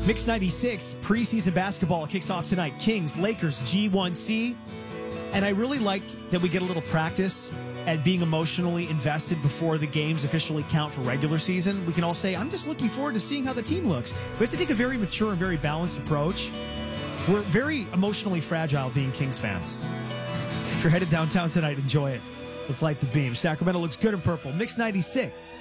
Mix 96 preseason basketball kicks off tonight. Kings, Lakers, G1C. And I really like that we get a little practice at being emotionally invested before the games officially count for regular season. We can all say, I'm just looking forward to seeing how the team looks. We have to take a very mature and very balanced approach. We're very emotionally fragile being Kings fans. If you're headed downtown tonight, enjoy it. Let's light the beam. Sacramento looks good in purple. Mix 96.